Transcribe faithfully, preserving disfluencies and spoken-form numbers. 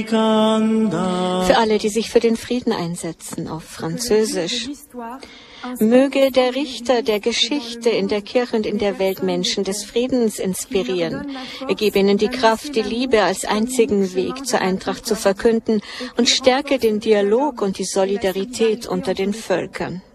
Für alle, die sich für den Frieden einsetzen, auf Französisch. Möge der Richter der Geschichte in der Kirche und in der Welt Menschen des Friedens inspirieren. Er gebe ihnen die Kraft, die Liebe als einzigen Weg zur Eintracht zu verkünden und stärke den Dialog und die Solidarität unter den Völkern.